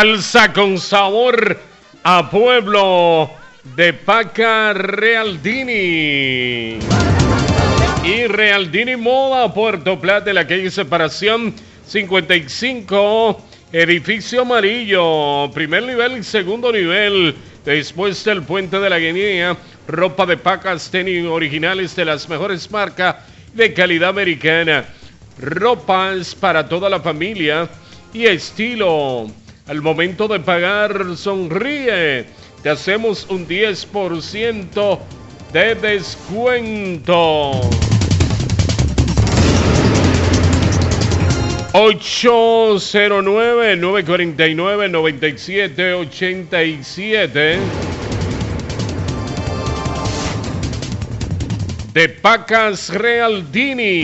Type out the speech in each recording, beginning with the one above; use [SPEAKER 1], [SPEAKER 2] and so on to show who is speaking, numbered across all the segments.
[SPEAKER 1] Salsa con sabor a pueblo de Paca Realdini. Y Realdini Moda, Puerto Plata, de la calle Separación 55, edificio amarillo, primer nivel y segundo nivel. Después del puente de la Guinea, ropa de pacas, tenis originales de las mejores marcas de calidad americana. Ropas para toda la familia y estilo. Al momento de pagar, sonríe. Te hacemos un 10% de descuento. 809-949-9787 de Pacas Realdini.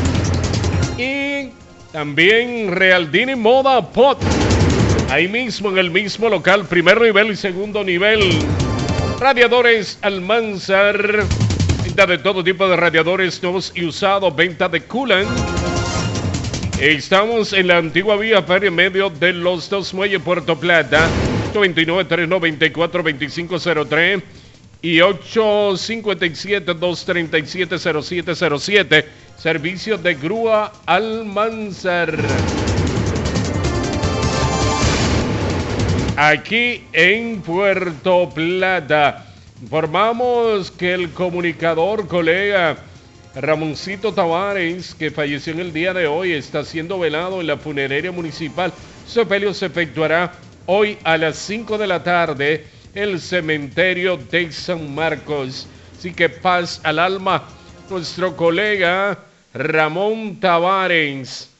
[SPEAKER 1] Y también Realdini Moda Pot. Ahí mismo, en el mismo local, primer nivel y segundo nivel. Radiadores Almanzar. Venta de todo tipo de radiadores nuevos y usados. Venta de coolant. Estamos en la antigua vía Feria en medio de los Dos Muelles, Puerto Plata. 829-394-2503 y 857-237-0707. Servicio de grúa Almanzar. Aquí en Puerto Plata. Informamos que el comunicador, colega Ramoncito Tavares, que falleció en el día de hoy, está siendo velado en la funeraria municipal. Su sepelio se efectuará hoy a las 5 de la tarde en el cementerio de San Marcos. Así que paz al alma, nuestro colega Ramón Tavares.